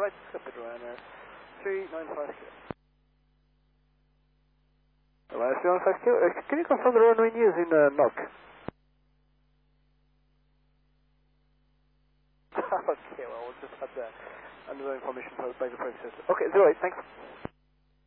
right, skip it, Ryanair. 395 kilo. Ryanair 395 kilo, can you confirm the runway news in knock? Okay, well, we'll just have the underlying information for the process. Okay, 08, thanks.